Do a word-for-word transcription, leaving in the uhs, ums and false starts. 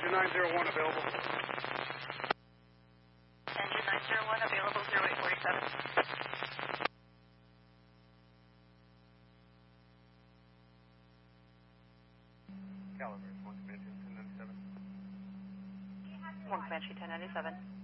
Engine nine zero one available. Engine nine zero one available, zero eight forty-seven. Caliber, one Comanche ten ninety-seven. one Comanche ten ninety-seven.